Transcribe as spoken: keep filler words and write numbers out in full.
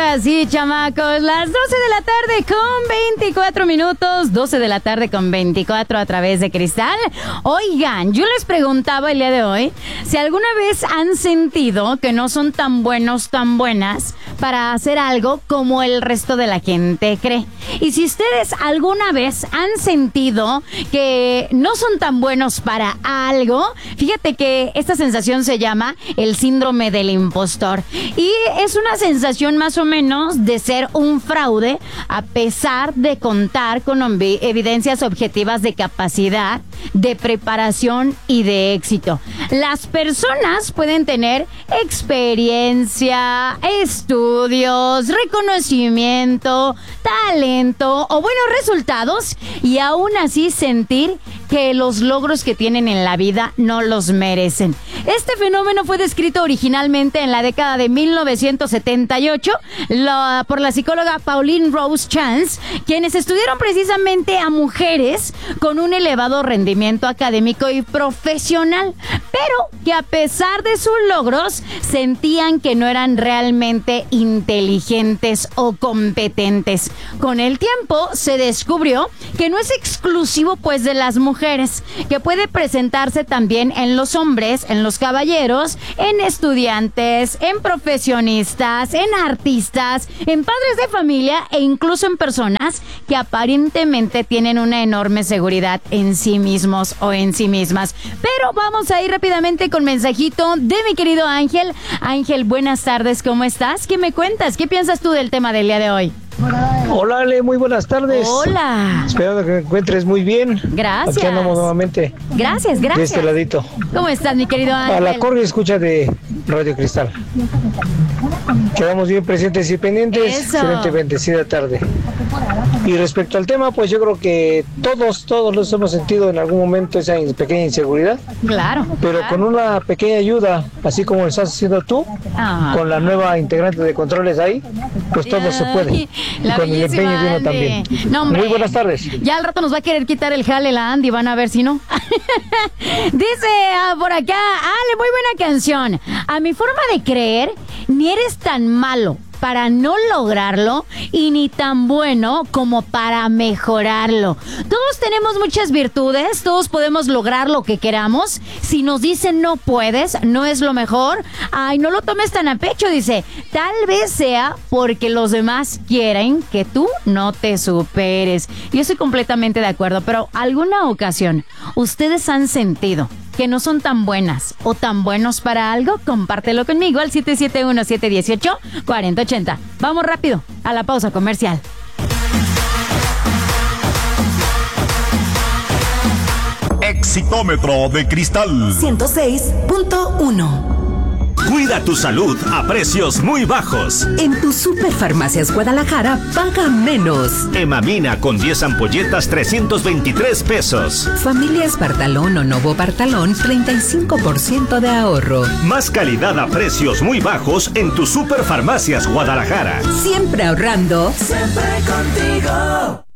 ahora sí, chamacos, las doce de la tarde con veinticuatro minutos, doce de la tarde con veinticuatro a través de Cristal. Oigan, yo les preguntaba el día de hoy si alguna vez han sentido que no son tan buenos, tan buenas para hacer algo como el resto de la gente cree. Y si ustedes alguna vez han sentido que no son tan buenos para algo, fíjate que esta sensación se llama el síndrome del impostor. Y es una sensación más o menos de ser un fraude a pesar de contar con evidencias objetivas de capacidad, de preparación y de éxito. Las personas pueden tener experiencia, estudios, reconocimiento, talento o buenos resultados y aún así sentir que los logros que tienen en la vida no los merecen. Este fenómeno fue descrito originalmente en la década de mil novecientos setenta y ocho la, por la psicóloga Pauline Rose Chance, quienes estudiaron precisamente a mujeres con un elevado rendimiento académico y profesional, pero que a pesar de sus logros sentían que no eran realmente inteligentes o competentes. Con el tiempo se descubrió que no es exclusivo pues de las mujeres, que puede presentarse también en los hombres, en los caballeros, en estudiantes, en profesionistas, en artistas, en padres de familia e incluso en personas que aparentemente tienen una enorme seguridad en sí mismos o en sí mismas. Pero vamos a ir rápidamente con mensajito de mi querido Ángel. Ángel, buenas tardes, ¿cómo estás? ¿Qué me cuentas? ¿Qué piensas tú del tema del día de hoy? Hola Ale, muy buenas tardes. Hola. Esperando que te encuentres muy bien. Gracias. Aquí andamos nuevamente. Gracias, gracias. De este ladito. ¿Cómo estás, mi querido Ángel? A la cordia escucha de Radio Cristal. Quedamos bien presentes y pendientes. Eso. Excelente, bendecida tarde. Y respecto al tema, pues yo creo que todos, todos los hemos sentido en algún momento esa pequeña inseguridad. Claro. Pero claro. con una pequeña ayuda, así como lo estás haciendo tú, Ajá. con la nueva integrante de controles ahí, pues todo se puede. La y con el empeño de uno Andy. también. No, Muy buenas tardes. Ya al rato nos va a querer quitar el jale la Andy, van a ver si no. Dice ah, por acá, Ale, muy buena canción. A mi forma de creer, ni eres tan malo para no lograrlo y ni tan bueno como para mejorarlo. Todos tenemos muchas virtudes, todos podemos lograr lo que queramos. Si nos dicen no puedes, no es lo mejor, ay, no lo tomes tan a pecho, dice. Tal vez sea porque los demás quieren que tú no te superes. Yo estoy completamente de acuerdo, pero alguna ocasión ustedes han sentido que no son tan buenas o tan buenos para algo, compártelo conmigo al siete siete uno, siete uno ocho, cuatro cero ocho cero. Vamos rápido a la pausa comercial. Exitómetro de Cristal ciento seis punto uno. Cuida tu salud a precios muy bajos. En tu Superfarmacias Guadalajara, paga menos. Emamina con diez ampolletas, trescientos veintitrés pesos. Familia Espartalón o Novo Bartalón, treinta y cinco por ciento de ahorro. Más calidad a precios muy bajos en tu Superfarmacias Guadalajara. Siempre ahorrando. Siempre contigo.